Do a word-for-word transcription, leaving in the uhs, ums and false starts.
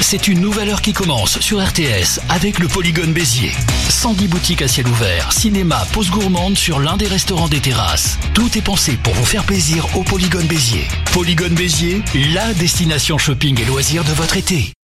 C'est une nouvelle heure qui commence sur R T S avec le Polygone Béziers. cent dix boutiques à ciel ouvert, cinéma, pause gourmande sur l'un des restaurants des terrasses. Tout est pensé pour vous faire plaisir au Polygone Béziers. Polygone Béziers, la destination shopping et loisirs de votre été.